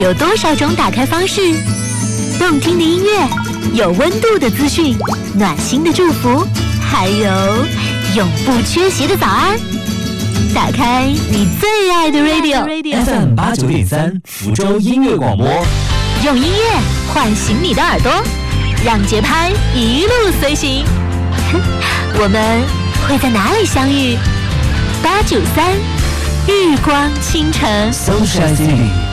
有多少种打开方式？动听的音乐，有温度的资讯，暖心的祝福，还有永不缺席的早安。打开你最爱的 radio FM 89.3福州音乐广播， 用音乐唤醒你的耳朵，让节拍一路随行。我们会在哪里相遇？893日光倾城 Sunshine City。